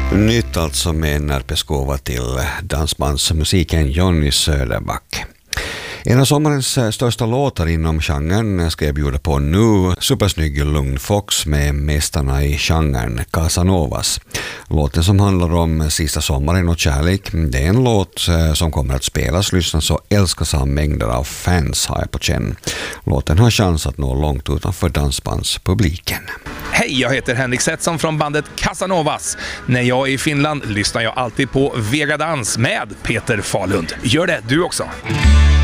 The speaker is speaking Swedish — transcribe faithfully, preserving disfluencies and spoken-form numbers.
Nytt alltså med Närpeskova till dansbandsmusiken Johnny Söderback. En av sommarens största låtar inom genren ska jag bjuda på nu. Supersnygg Lugn Fox med mästarna i genren Casanovas. Låten som handlar om sista sommaren och kärlek. Det är en låt som kommer att spelas, lyssnas och älskas av mängder av fans här på känn. Låten har chans att nå långt utanför dansbandspubliken. Hej, jag heter Henrik Setson från bandet Casanovas. När jag är i Finland lyssnar jag alltid på Vegadans med Peter Falund. Gör det du också!